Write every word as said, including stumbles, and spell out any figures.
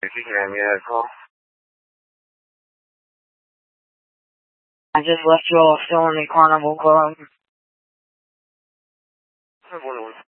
If you can have me that call. I just left you all still in the Carnival Club. One one.